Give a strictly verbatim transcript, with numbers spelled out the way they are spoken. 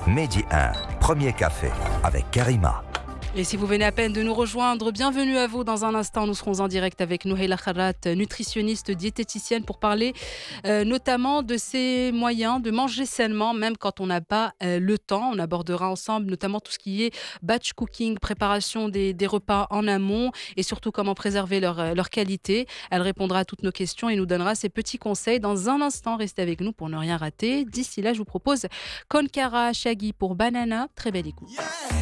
Mehdi un, premier café avec Karima. Et si vous venez à peine de nous rejoindre, bienvenue à vous. Dans un instant, nous serons en direct avec Nouhaila Kharat, nutritionniste diététicienne, pour parler euh, notamment de ces moyens de manger sainement, même quand on n'a pas euh, le temps. On abordera ensemble notamment tout ce qui est batch cooking, préparation des, des repas en amont et surtout comment préserver leur, leur qualité. Elle répondra à toutes nos questions et nous donnera ses petits conseils. Dans un instant, restez avec nous pour ne rien rater. D'ici là, je vous propose Konkara Shaggy pour Banana. Très belle écoute. Yeah.